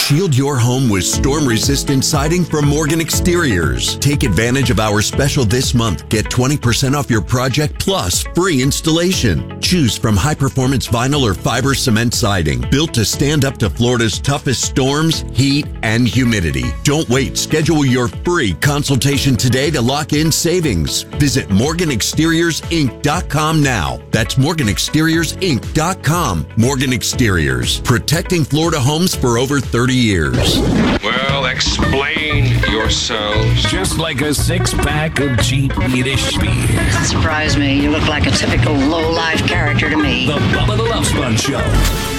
Shield your home with storm-resistant siding from Morgan Exteriors. Take advantage of our special this month. Get 20% off your project plus free installation. Choose from high-performance vinyl or fiber cement siding, built to stand up to Florida's toughest storms, heat, and humidity. Don't wait. Schedule your free consultation today to lock in savings. Visit MorganExteriorsInc.com now. That's MorganExteriorsInc.com. Morgan Exteriors, protecting Florida homes for over 30 years. Well, explain yourselves. Just like a six-pack of cheap Yiddish beer. Surprise me. You look like a typical low-life character to me. The Bubba the Love Sponge Show.